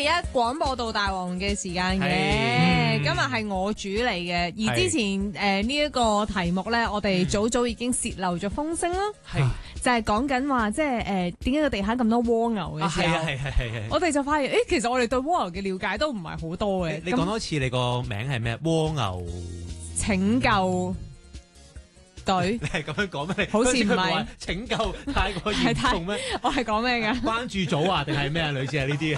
一廣播道大王嘅時間嘅，今日係我主嚟嘅，而之前呢一個題目咧，我哋早已經洩漏咗風聲啦，就係講緊話即係點解個地下咁多蝸牛嘅時候，係，我哋就發現其實我哋對蝸牛嘅了解都唔係好多嘅。 你講多次你個名係咩？蝸牛拯救隊， 你係咁樣講咩？ 好似唔係拯救太過嚴重咩？ 我係講咩㗎？ 關注組啊，定係咩啊？類似係呢啲嘅。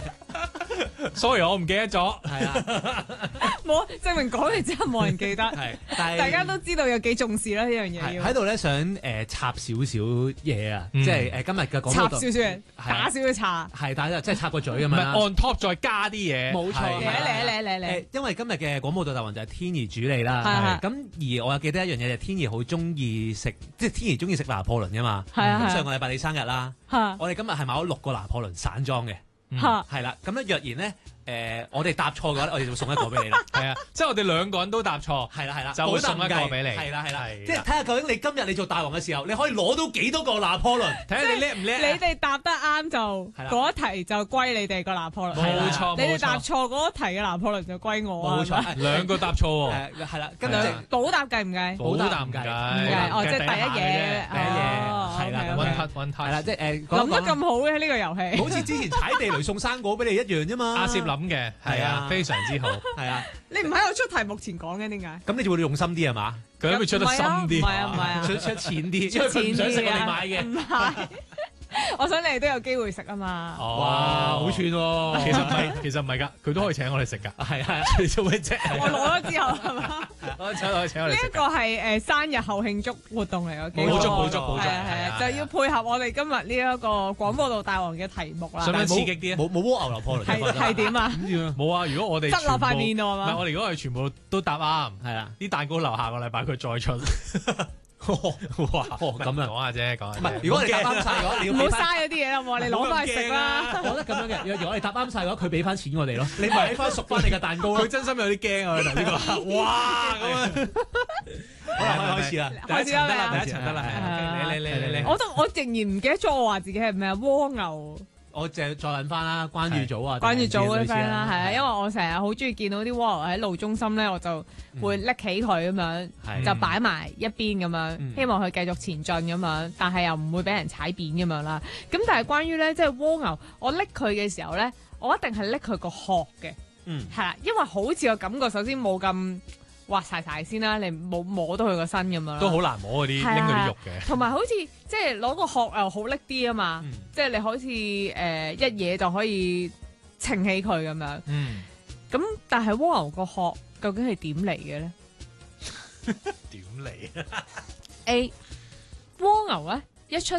Sorry， 我唔記得咗。 係啊， 冇證明講完之後冇人記得。係，但係大家都知道有幾重視啦呢樣嘢。 喺度咧想插少少嘢啊，即係今日嘅廣播道插少少嘢，打少少岔。 係打即係插個嘴咁樣。 唔係 on top 再加啲嘢。 冇錯。 嚟。 因為今日嘅廣播道大王就係天怡主理啦。咁而我又記得一樣嘢就係天怡好中意食，即係天怡中意食拿破崙㗎嘛。咁上個禮拜你生日啦。我哋今日係買咗6個拿破崙散裝嘅。係啦，咁咧若然咧，我哋答錯嘅話，我哋就會送一個俾你啦。 係啊，即係我哋2個人都答錯， 係啦， 就會送一個俾你。 係啦，即係睇下究竟你今日你做大王嘅時候，你可以攞到幾多個拿破崙？睇下你叻唔叻。 你哋答得啱就嗰一題就歸你哋個拿破崙。 冇錯， 你哋答錯嗰一題嘅拿破崙就歸我。 冇錯 ，2個答錯喎。 係啦，跟住補答計唔計？ 補答唔計。 哦，即係第一嘢。 係啦， 溫係啦，即係諗得咁好嘅呢個遊戲， 好似之前踩地雷送生果俾你一樣啫嘛。 阿攝諗嘅，係啊，非常之好， 係啊。 你唔喺我出題目前講嘅點解？ 咁你就會用心啲係嘛？ 佢諗住出得深啲， 唔係啊， 出錢啲，因為佢唔想食我哋買嘅。 唔係，我想你哋都有機會食啊嘛。 哇，好串喎！ 其實唔係㗎，佢都可以請我哋食㗎。 係啊， 你做咩啫？ 我攞咗之後係嘛？ 我請我哋食。呢一個係生日後慶祝活動嚟嘅， 冇足， 就要配合我哋今日呢一個廣播道大王嘅題目啦。 想唔想刺激啲啊？ 冇蝸牛拿破崙。 係點啊？ 冇啊！如果我哋執落塊面喎， 唔係我哋如果係全部都答啱， 係啦， 啲蛋糕留下個禮拜佢再出。哇！咁樣講下啫，講下。 唔係，如果我哋答啱晒嘅話，你要唔好嘥嗰啲嘢啦，你攞翻去食啦。 我覺得咁樣嘅，如果我哋答啱晒嘅話，佢俾翻錢我哋咯。你買翻熟翻你嘅蛋糕咯。 佢真心有啲驚啊！呢個哇咁樣。 好啦，開始啦， 開始啦， 第一層得啦，你。 我仍然唔記得咗我話自己係咩蝸牛。 我就再揾翻啦，關注組啊， 關注組嗰啲 friend 啦，係啊，因為我成日好中意見到啲蝸牛喺路中心咧，我就會拎起佢咁樣，就擺埋一邊咁樣，希望佢繼續前進咁樣，但係又唔會俾人踩扁咁樣啦。咁但係關於咧，即係蝸牛，我拎佢嘅時候咧，我一定係拎佢個殼嘅，係啦，因為好似個感覺首先冇咁滑晒先啦，你冇摸到佢個身咁樣， 都好難摸嗰啲拎嗰啲肉嘅， 同埋好似即係攞個殼又好拎啲啊嘛，即係你好似一嘢就可以稱起佢咁樣，咁但係蝸牛個殼究竟係點嚟嘅咧？ 點嚟啊 ？A 蝸牛咧一出